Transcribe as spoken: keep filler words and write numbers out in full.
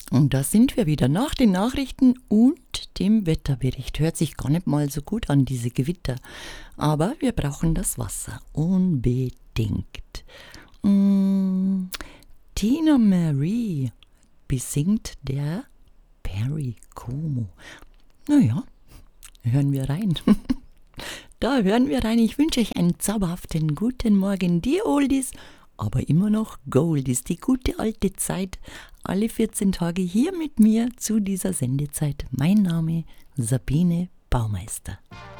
Und da sind wir wieder nach den Nachrichten und dem Wetterbericht. Hört sich gar nicht mal so gut an, diese Gewitter. Aber wir brauchen das Wasser. Unbedingt. Mm, Tina Marie besingt der Perry Como. Naja, hören wir rein. Da hören wir rein. Ich wünsche euch einen zauberhaften guten Morgen. Die Oldies, aber immer noch Goldies. Die gute alte Zeit. Alle vierzehn Tage hier mit mir zu dieser Sendezeit. Mein Name Sabine Baumeister.